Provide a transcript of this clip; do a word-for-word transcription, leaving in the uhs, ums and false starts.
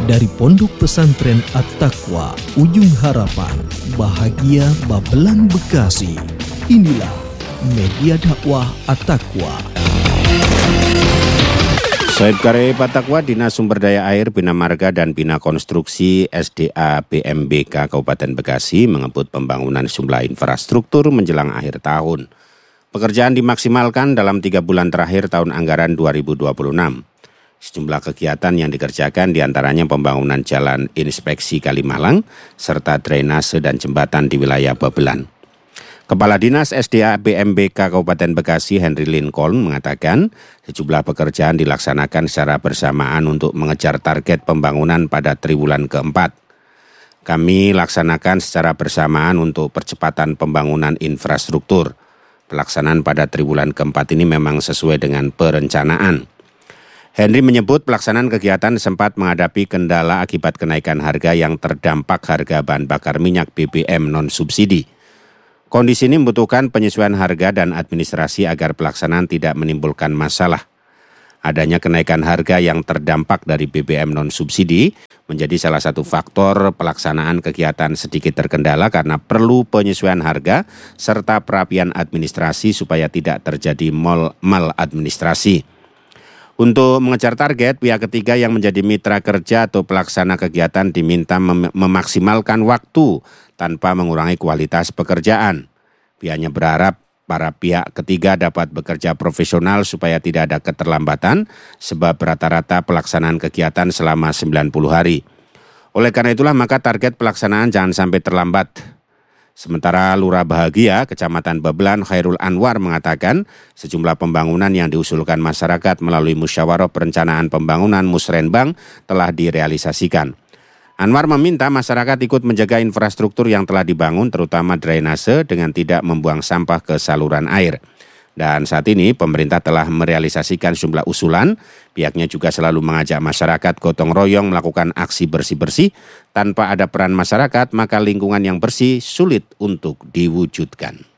Dari Pondok Pesantren At-Taqwa, Ujung Harapan, Bahagia Babelan, Bekasi. Inilah media dakwah At-Taqwa. Saib Karep At-Taqwa, Dinas Sumber Daya Air, Bina Marga dan Bina Konstruksi S D A B M B K Kabupaten Bekasi mengebut pembangunan sejumlah infrastruktur menjelang akhir tahun. Pekerjaan dimaksimalkan dalam tiga bulan terakhir tahun anggaran dua ribu dua puluh enam. Sejumlah kegiatan yang dikerjakan diantaranya pembangunan jalan inspeksi Kalimalang, serta drainase dan jembatan di wilayah Babelan. Kepala Dinas S D A B M B K Kabupaten Bekasi Henry Lincoln mengatakan sejumlah pekerjaan dilaksanakan secara bersamaan untuk mengejar target pembangunan pada triwulan keempat. Kami laksanakan secara bersamaan untuk percepatan pembangunan infrastruktur. Pelaksanaan pada triwulan keempat ini memang sesuai dengan perencanaan. Henry menyebut pelaksanaan kegiatan sempat menghadapi kendala akibat kenaikan harga yang terdampak harga bahan bakar minyak B B M non-subsidi. Kondisi ini membutuhkan penyesuaian harga dan administrasi agar pelaksanaan tidak menimbulkan masalah. Adanya kenaikan harga yang terdampak dari B B M non-subsidi menjadi salah satu faktor pelaksanaan kegiatan sedikit terkendala karena perlu penyesuaian harga serta perapian administrasi supaya tidak terjadi maladministrasi. Untuk mengejar target, pihak ketiga yang menjadi mitra kerja atau pelaksana kegiatan diminta mem- memaksimalkan waktu tanpa mengurangi kualitas pekerjaan. Pihaknya berharap para pihak ketiga dapat bekerja profesional supaya tidak ada keterlambatan, sebab rata-rata pelaksanaan kegiatan selama sembilan puluh hari. Oleh karena itulah maka target pelaksanaan jangan sampai terlambat. Sementara Lurah Bahagia, Kecamatan Babelan, Khairul Anwar mengatakan sejumlah pembangunan yang diusulkan masyarakat melalui Musyawarah Perencanaan Pembangunan Musrenbang telah direalisasikan. Anwar meminta masyarakat ikut menjaga infrastruktur yang telah dibangun, terutama drainase, dengan tidak membuang sampah ke saluran air. Dan saat ini pemerintah telah merealisasikan sejumlah usulan. Pihaknya juga selalu mengajak masyarakat gotong royong melakukan aksi bersih-bersih. Tanpa ada peran masyarakat, maka lingkungan yang bersih sulit untuk diwujudkan.